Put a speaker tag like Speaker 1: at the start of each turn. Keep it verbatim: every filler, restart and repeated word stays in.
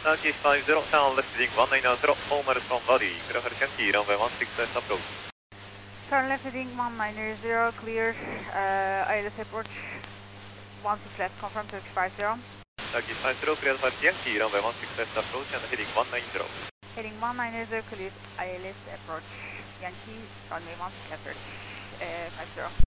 Speaker 1: Turkish five zero, down left heading one nine zero, Omar from body, clear for Yankee, runway one six left approach.
Speaker 2: Turn left heading one nine zero, clear, uh, I L S approach, one six left, confirm Turkish five zero.
Speaker 1: Turkish five zero, clear for Yankee, runway one six left approach and heading one nine zero.
Speaker 2: Heading one nine zero, clear, I L S approach, Yankee, runway one six left, uh, five zero.